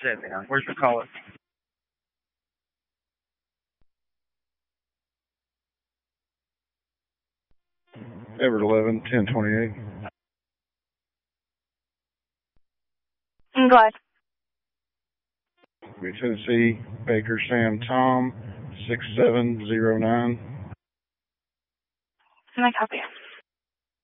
set down. Where's the caller? Everett 11, 1028. Go ahead. Tennessee, Baker Sam Tom, 6709. Can I copy?